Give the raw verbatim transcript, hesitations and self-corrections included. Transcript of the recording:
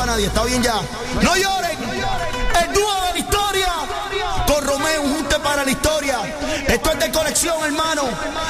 para nadie, está bien ya. No lloren, el dúo de la historia, con Romeo, un junte para la historia. Esto es de colección, hermano.